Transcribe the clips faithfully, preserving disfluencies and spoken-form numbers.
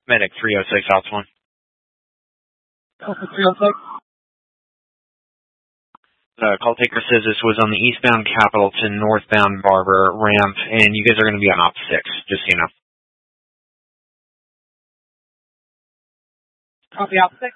Medic three oh six, Ops one. Alpha three oh six. The call taker says this was on the eastbound Capitol to northbound Barber ramp, and you guys are going to be on Op six, just so you know. Copy, Op six.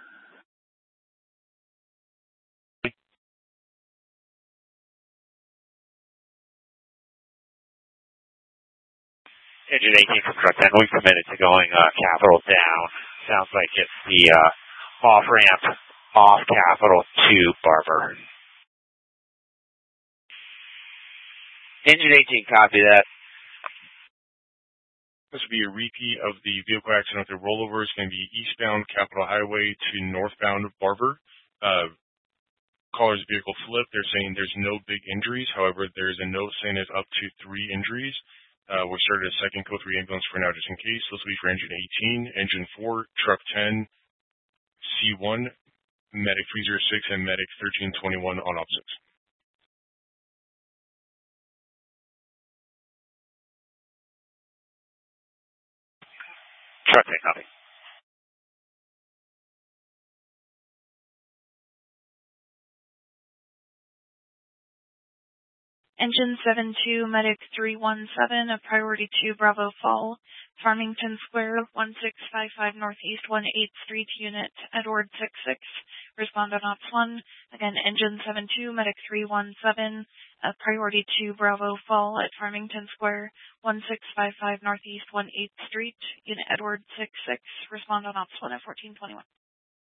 Engine eighteen from truck ten, we committed to going uh, Capitol down. Sounds like it's the uh, off-ramp off Capitol to Barber. Engine eighteen, copy that. This will be a repeat of the vehicle accident with the rollover. It's going to be eastbound Capitol Highway to northbound Barber. Uh, caller's vehicle flipped. They're saying there's no big injuries. However, there's a note saying it's up to three injuries. Uh, we started a second code three ambulance for now just in case. This will be for engine eighteen, engine four, truck ten, C one, medic three oh six, and medic thirteen twenty-one on op six. Truck ten, copy. Engine seven two, Medic three one seven, a priority two Bravo Fall, Farmington Square, one six five five Northeast one eighth Street, Unit Edward six six, respond on Ops one. Again, Engine seven two, Medic three one seven, a priority two Bravo Fall at Farmington Square, one six five five Northeast one eighth Street, Unit Edward six six, respond on Ops one at fourteen twenty-one.